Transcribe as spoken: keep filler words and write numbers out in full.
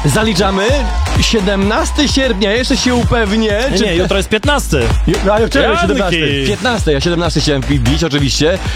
Zaliczamy siedemnastego sierpnia, jeszcze się upewnię. Nie, czy nie, jutro jest piętnasty. No, ale wczoraj Janki. siedemnasty. piętnasty, ja siedemnasty chciałem wbić oczywiście.